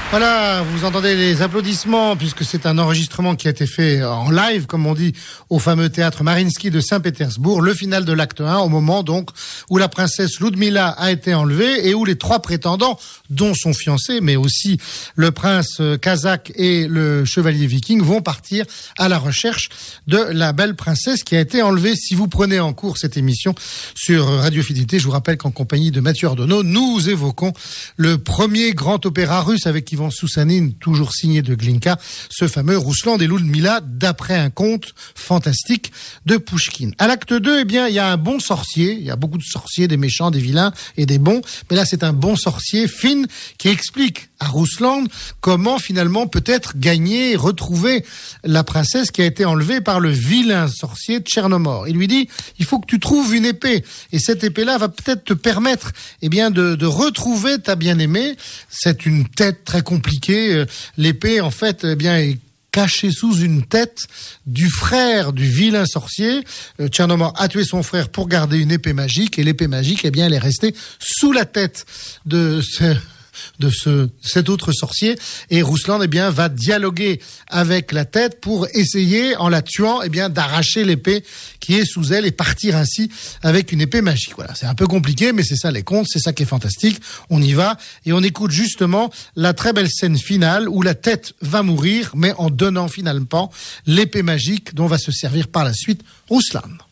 Voilà, vous entendez les applaudissements puisque c'est un enregistrement qui a été fait en live, comme on dit, au fameux théâtre Mariinsky de Saint-Pétersbourg, le final de l'acte 1, au moment donc où la princesse Ludmila a été enlevée et où les trois prétendants, dont son fiancé, mais aussi le prince kazakh et le chevalier viking, vont partir à la recherche de la belle princesse qui a été enlevée. Si vous prenez en cours cette émission sur Radio Fidélité, je vous rappelle qu'en compagnie de Mathieu Ordonneau, nous évoquons le premier grand opéra russe avec Ivan Soussanine, toujours signé de Glinka, ce fameux Rouslan et Ludmila, d'après un conte fantastique de Pouchkine. À l'acte 2, eh bien, il y a un bon sorcier. Il y a beaucoup de sorciers, des méchants, des vilains et des bons. Mais là, c'est un bon sorcier, Finn, qui explique à Rouslan comment finalement peut-être gagner, retrouver la princesse qui a été enlevée par le vilain sorcier Tchernomor. Il lui dit, il faut que tu trouves une épée. Et cette épée-là va peut-être te permettre, eh bien, de retrouver ta bien-aimée. C'est une tête très compliquée. L'épée, en fait, eh bien, est cachée sous une tête du frère du vilain sorcier. Tchernomor a tué son frère pour garder une épée magique. Et l'épée magique, eh bien, elle est restée sous la tête de cet autre sorcier, et Rouslan eh bien va dialoguer avec la tête pour essayer, en la tuant, eh bien d'arracher l'épée qui est sous elle et partir ainsi avec une épée magique. Voilà, c'est un peu compliqué, mais c'est ça les contes, c'est ça qui est fantastique. On y va et on écoute justement la très belle scène finale où la tête va mourir, mais en donnant finalement l'épée magique dont va se servir par la suite Rouslan.